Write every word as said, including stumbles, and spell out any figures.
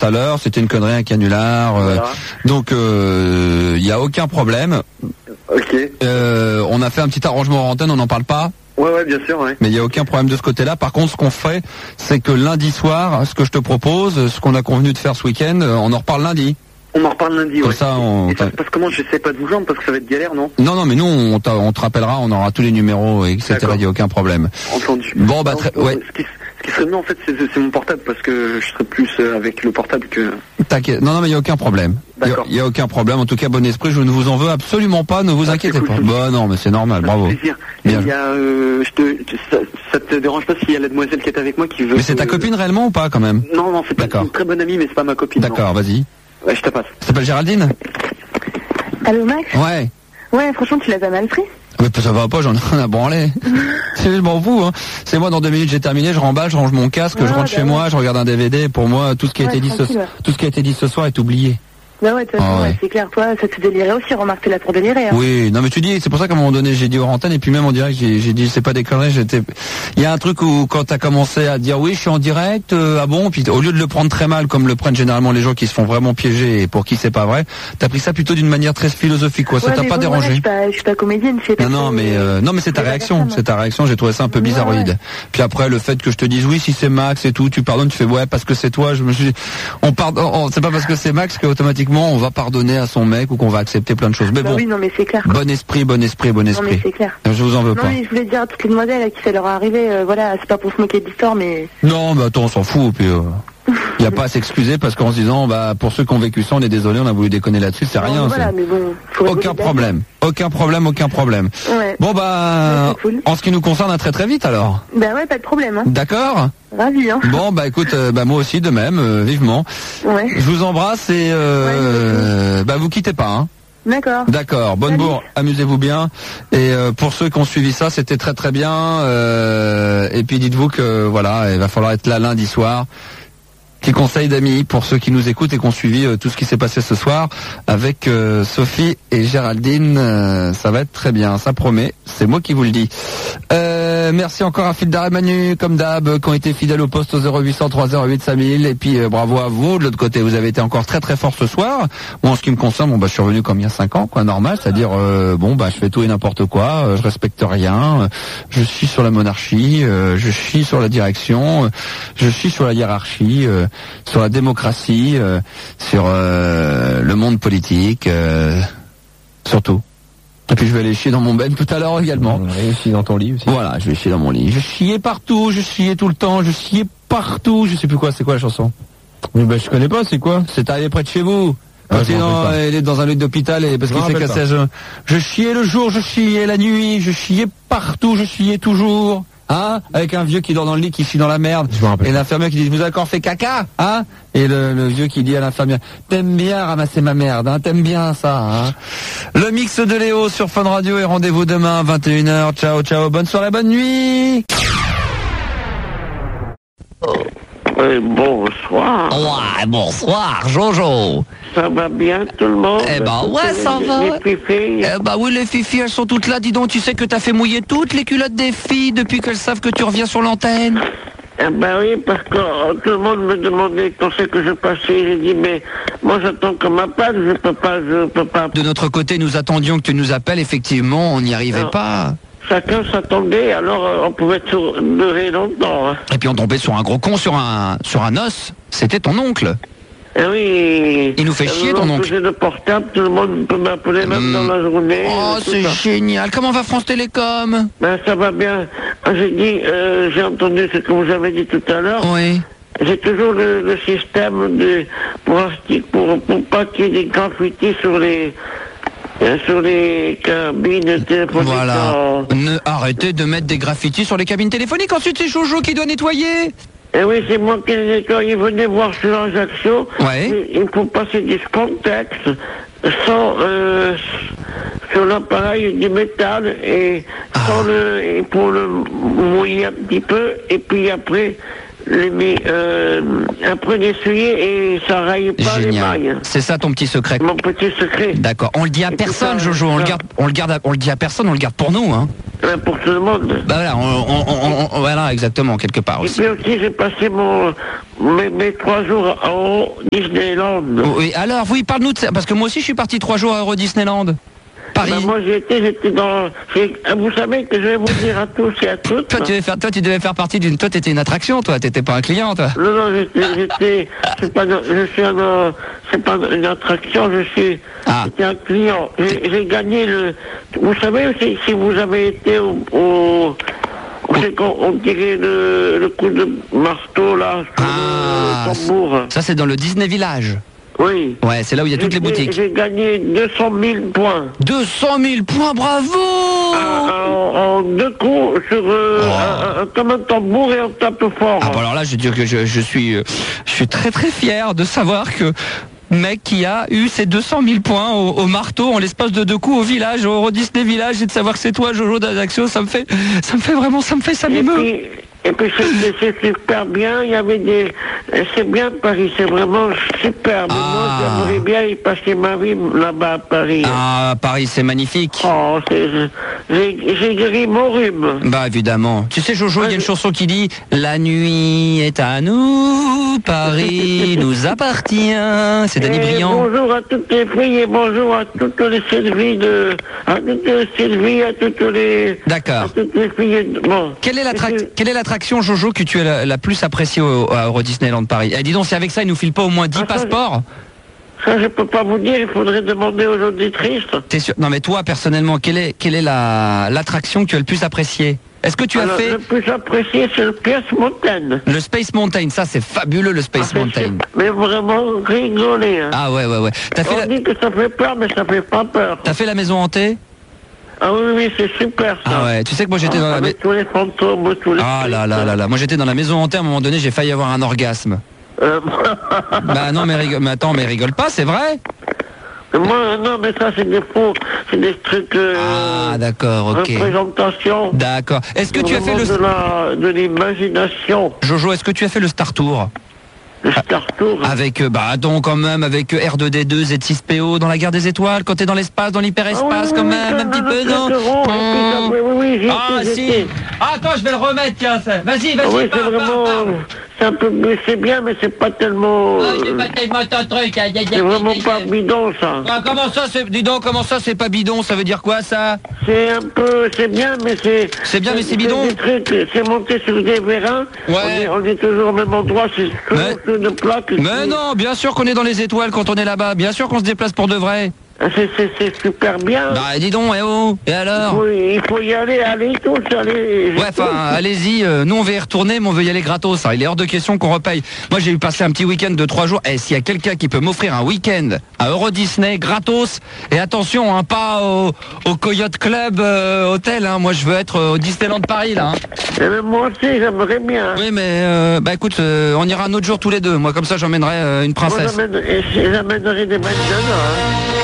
tout à l'heure, c'était une connerie, un canular. Euh, Voilà. donc il euh, y a aucun problème. Ok. Euh, on a fait un petit arrangement en antenne, on n'en parle pas. Ouais, ouais, bien sûr, ouais. Mais il n'y a aucun problème de ce côté-là. Par contre, ce qu'on fait, c'est que lundi soir, ce que je te propose, ce qu'on a convenu de faire ce week-end, euh, on en reparle lundi. On en reparle lundi, Comme ouais. ça, on... Et ça se passe comment? Je sais pas de vous joindre parce que ça va être galère, non? Non, non, mais nous, on, t'a- on te rappellera, on aura tous les numéros, et cetera. D'accord. Il n'y a aucun problème. Entendu. Bon, bah, Non, très... bon, ouais. Ce qui, ce qui serait mieux, en fait, c'est c'est mon portable parce que je serais plus euh, avec le portable que... T'inquiète. Non, non, mais il n'y a aucun problème. Il D'accord. n'y a, a aucun problème. En tout cas, bon esprit, je ne vous en veux absolument pas. Ne vous Ah, inquiétez c'est pas. cool, Bah non, mais c'est normal. Ça Bravo. fait plaisir. Bien. Il y a, euh, je te, ça, ça te dérange pas s'il y a la demoiselle qui est avec moi qui veut... Mais c'est ta que- copine réellement ou pas, quand même? Non, non, c'est pas D'accord. une très bonne amie, mais c'est pas ma copine. non. D'accord, vas-y. Ouais, je te passe. Ça s'appelle Géraldine? Allô Max? Ouais. Ouais, franchement, tu l'as pas mal pris. Mais ça va pas, j'en ai rien à branler. C'est- je m'en fous, hein. C'est moi, dans deux minutes, j'ai terminé, je remballe, je range mon casque, Ouais, je rentre bah chez ouais. moi, je regarde un D V D. Pour moi, tout ce qui a Ouais, été dit ce, tranquille, ouais. tout ce qui a été dit ce soir est oublié. Bah ouais, de toute façon, Ah ouais. ouais, c'est clair, toi, ça te délirait aussi, remarque, t'es là pour délirer. Hein. Oui, non mais tu dis, c'est pour ça qu'à un moment donné j'ai dit aux antennes et puis même en direct j'ai j'ai dit c'est pas des conneries, j'étais. Il y a un truc où quand t'as commencé à dire oui je suis en direct, euh, ah bon, puis au lieu de le prendre très mal comme le prennent généralement les gens qui se font vraiment piéger et pour qui c'est pas vrai, t'as pris ça plutôt d'une manière très philosophique quoi, ça Ouais, t'a mais pas bon, voilà, je dérangé? suis pas, je suis pas comédienne, c'est pas Non non trop- mais euh, non mais c'est ta c'est la réaction, personne, c'est ta réaction, j'ai trouvé ça un peu Ouais, bizarroïde. ouais. Puis après le fait que je te dise oui si c'est Max et tout, tu pardonnes, tu fais ouais parce que c'est toi, je me suis on pardonne, on- c'est pas parce que c'est Max qu'automatiquement on va pardonner à son mec ou qu'on va accepter plein de choses. Mais Bah bon, oui, non, mais c'est clair. bon esprit, bon esprit, bon Non, esprit. mais c'est clair. Je vous en veux Non, pas. mais je voulais dire à toutes les demoiselles à qui ça leur est arrivé, euh, voilà, c'est pas pour se moquer de l'histoire, mais... Non, mais attends, on s'en fout. Puis, il n'y a pas à s'excuser parce qu'en se disant, bah, pour ceux qui ont vécu ça, on est désolé, on a voulu déconner là-dessus, c'est Non, rien. mais voilà, c'est- mais bon, faut Aucun rigoler problème, aucun problème, aucun problème. derrière. Ouais. Bon bah, Ouais, c'est cool. en ce qui nous concerne, à très très vite alors. Bah ouais, pas de problème, hein. D'accord. Ravi, hein. Bon bah écoute, euh, bah moi aussi de même, euh, vivement. Ouais. Je vous embrasse et euh, bah vous quittez pas. Hein. D'accord. D'accord, bonne Salut. bourre, amusez-vous bien. Et euh, pour ceux qui ont suivi ça, c'était très très bien. Euh, et puis dites-vous que voilà, il va falloir être là lundi soir. Petit conseil d'amis pour ceux qui nous écoutent et qui ont suivi euh, tout ce qui s'est passé ce soir avec euh, Sophie et Géraldine. Euh, ça va être très bien, ça promet. C'est moi qui vous le dis. Euh, merci encore à Fildar et Manu, comme d'hab, qui ont été fidèles au poste au zéro huit cent trois zéro huit cinq mille. Et puis euh, bravo à vous. De l'autre côté, vous avez été encore très très fort ce soir. Moi, en ce qui me concerne, bon bah je suis revenu comme il y a cinq ans, quoi, normal. C'est-à-dire euh, bon bah je fais tout et n'importe quoi. Euh, je respecte rien. Euh, je suis sur la monarchie. Euh, je suis sur la direction. Euh, je suis sur la hiérarchie. Euh, sur la démocratie, euh, sur euh, le monde politique, euh, surtout. Et puis je vais aller chier dans mon ben tout à l'heure également. Et chier dans ton lit aussi. Voilà, je vais chier dans mon lit. Je chiais partout, je chiais tout le temps, je chiais partout. Je sais plus quoi, c'est quoi la chanson? Mais bah je connais pas, c'est quoi? C'est arrivé près de chez vous. Quand Ah, je il, est m'en dans, rappelle pas. il est dans un lit d'hôpital et parce Je qu'il m'en s'est rappelle cassé. Je, je chiais le jour, je chiais la nuit, je chiais partout, je chiais toujours. Hein, avec un vieux qui dort dans le lit, qui chie dans la merde. Je me rappelle. Et l'infirmière qui dit, vous avez encore fait caca, hein? Et le, le vieux qui dit à l'infirmière, t'aimes bien ramasser ma merde, hein? T'aimes bien ça, hein? Le mix de Léo sur Fun Radio et rendez-vous demain à vingt et une heures. Ciao, ciao, bonne soirée, bonne nuit! Oui, bonsoir. Ouais, bonsoir, Jojo. Ça va bien tout le monde? Eh ben, ouais, Toutes ça les- va. Les petites filles? Eh bah oui, les filles, elles sont toutes là. Dis donc, tu sais que t'as fait mouiller toutes les culottes des filles depuis qu'elles savent que tu reviens sur l'antenne. Eh ben oui, parce que euh, tout le monde me demandait quand c'est que je passais. J'ai dit, mais moi j'attends qu'on m'appelle, je peux pas, je peux pas. De notre côté, nous attendions que tu nous appelles. Effectivement, on n'y arrivait Non. pas. Chacun s'attendait, alors euh, on pouvait sur- durer longtemps. Hein. Et puis on tombait sur un gros con, sur un, sur un os. C'était ton oncle. Eh oui. Il nous fait chier, ton oncle. J'ai le portable, tout le monde peut m'appeler même Mm. dans la journée. Oh, euh, tout c'est ça. génial. Comment va France Télécom? Ben ça va bien. Ah, J'ai dit, euh, j'ai entendu ce que vous avez dit tout à l'heure. Oui. J'ai toujours le, le système de pour, pour, pour pas qu'il y ait des graffitis sur les euh, sur les cabines téléphoniques. Voilà. en- Ne arrêtez de mettre des graffitis sur les cabines téléphoniques. Ensuite, c'est Jojo qui doit nettoyer. Eh oui, c'est moi qui les nettoie. Ils venaient voir sur Ajaccio. Ouais. Il il faut passer du spontex sans euh, sur l'appareil du métal et Ah. sans le et pour le mouiller un petit peu et puis après les mis euh, un peu d'essuyer et ça raille pas les Génial. mailles. C'est ça ton petit secret. Mon petit secret. D'accord. On le dit à Et personne, tout ça, Jojo. On le ça. garde, on le garde, à- on le dit à personne. On le garde pour nous, hein. Euh, Pour tout le monde. Bah voilà, on, on- on- on- voilà, exactement, quelque part Et aussi. puis aussi, j'ai passé mon, mes, mes trois jours au Disneyland. Oui, alors, oui, parle-nous de ça, parce que moi aussi, je suis parti trois jours à Euro Disneyland. Paris. Ben, moi, j'étais, j'étais dans... j'ai- Vous savez que je vais vous dire à tous et à toutes. Toi, tu devais faire, toi, tu devais faire partie d'une. Toi, t'étais une attraction, toi. T'étais pas un client, toi. Non, non, j'étais... j'étais c'est pas, je suis un... euh, c'est pas une attraction, je suis... Ah. J'étais un client. J'ai j'ai gagné le... Vous savez, si, si vous avez été au... au c'est qu'on on tirait le, le coup de marteau, là, sur Ah, le tambour. Ça, c'est dans le Disney Village. Oui. Ouais, c'est là où il y a toutes les J'ai- boutiques. J'ai gagné deux cent mille points. deux cent mille points, bravo! En, en deux coups, sur euh, Oh. un, un- comme un tambour et un tape fort. Ah, bon, alors là, je veux dire que je, je suis, euh, je suis très très fier de savoir que mec qui a eu ses deux cent mille points au, au marteau en l'espace de deux coups au village, au Euro Disney Village, et de savoir que c'est toi, Jojo d'Ajaccio, ça me fait, ça me fait vraiment, ça me fait, ça Et m'émeut. puis, et puis c'est- c'est c'est super bien, il y avait des... C'est bien Paris, c'est vraiment super. Mais Ah. moi, j'aimerais bien y passer ma vie là-bas à Paris. Ah, Paris, c'est magnifique. Oh, c'est... J'ai j'ai guéri mon rhume. Bah évidemment. Tu sais Jojo, il y a une chanson qui dit La nuit est à nous, Paris nous appartient. C'est Danny Et Briand. bonjour à toutes les filles et bonjour à toutes les Sylvie de... À toutes les Sylvie, à toutes les... D'accord. À toutes les filles... de- Bon. Quelle est l'attrac- C'est- quelle est l'attraction Jojo que tu as la, la plus appréciée au, à Euro Disneyland Paris? Eh dis donc, si avec ça il nous file pas au moins dix Ah, ça, passeports. Ça, je peux pas vous dire, il faudrait demander aux auditrices. T'es sûr? Non mais toi personnellement, quelle est quelle est la l'attraction que tu as le plus appréciée? Est-ce que tu as Alors, fait le plus apprécié, c'est le Pièce Mountain. le Space Mountain? Ça c'est fabuleux, le Ah, Space c'est Mountain. super, mais vraiment rigoler. Hein. Ah ouais ouais ouais. T'as fait On la, dit que ça fait peur, mais ça fait pas peur. t'as fait la maison hantée? Ah oui, oui, c'est super ça. Ah ouais. Tu sais que moi j'étais dans la Avec tous les fantômes, tous les... Ah là là là là. Moi j'étais dans la maison hantée, à un moment donné, j'ai failli avoir un orgasme. Euh, Bah non mais rigole, mais attends, mais rigole pas, c'est vrai? Moi, non, mais ça, c'est des faux, c'est des trucs... Euh, Ah d'accord, ok. représentation. D'accord. Est-ce que tu as fait le de la, de l'imagination. Jojo, est-ce que tu as fait le Star Tour? Le Star Tour. Avec, euh, bah attends quand même, avec euh, R deux D deux, Z six P O dans la guerre des étoiles, quand t'es dans l'espace, dans l'hyperespace Ah oui, oui, quand oui, même, ça, un petit ça, peu, ça, non? ça, ça, ça, Mmh. oui, oui, oui, j'y Ah étais, j'y si. étais. Ah, attends, je vais le remettre, tiens. ça. Vas-y, vas-y, Ah oui, c'est parle, vraiment... parle, parle. C'est un peu... mais c'est bien, mais c'est pas tellement... Ah, j'ai euh, pas tellement ton truc. aïe, aïe, aïe, c'est vraiment aïe, pas aïe. bidon, ça. Ah, comment ça, c'est, dis donc, comment ça, c'est pas bidon? Ça veut dire quoi, ça? C'est un peu... C'est bien, mais c'est... C'est bien, mais c'est bidon. des trucs, c'est monté sur des vérins. Ouais. On est, on est toujours au même endroit, c'est toujours Mais- sur une plaque. Mais non, bien sûr qu'on est dans les étoiles quand on est là-bas. Bien sûr qu'on se déplace pour de vrai. C'est, c'est, c'est super bien. Bah, dis donc, eh oh. Et alors? Oui, il faut y aller, allez tous, allez. Ouais, enfin, allez-y, euh, nous on veut y retourner, mais on veut y aller gratos. Hein. Il est hors de question qu'on repaye. Moi j'ai eu passé un petit week-end de trois jours. Et s'il y a quelqu'un qui peut m'offrir un week-end à Euro Disney gratos, et attention, hein, pas au, au Coyote Club euh, Hôtel, hein. Moi je veux être euh, au Disneyland Paris là. Hein. Et même moi aussi, j'aimerais bien. Oui, mais euh, bah écoute, euh, on ira un autre jour tous les deux. Moi comme ça j'emmènerai euh, une Moi, princesse. j'amène- et j'amènerai des mecs dedans, hein.